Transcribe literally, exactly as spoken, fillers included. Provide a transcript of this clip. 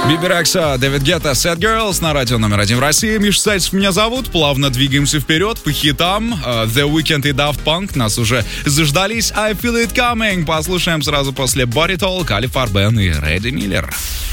Бибі Рекса, Дэвид Гетта, Sad Girls на радио номер один в России. Миша Сальцев меня зовут. Плавно двигаемся вперед по хитам. The Weeknd и Daft Punk нас уже заждались. I Feel It Coming. Послушаем сразу после Body Talk, Али Фарбен и Рэдди Миллер.